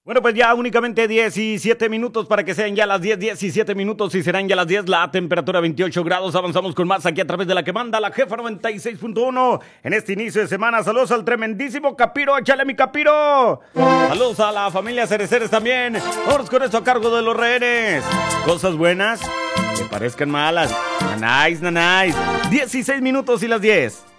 Bueno, pues ya únicamente 17 minutos para que sean ya las 17 minutos y serán ya las 10, la temperatura 28 grados. Avanzamos con más aquí a través de la que manda la jefa 96.1 en este inicio de semana. Saludos al tremendísimo Capiro, échale mi Capiro. Saludos a la familia Cereceres también. Vamos con esto a cargo de los rehenes. Cosas buenas que parezcan malas. Nanáis, nanáis. 16 minutos y las 10.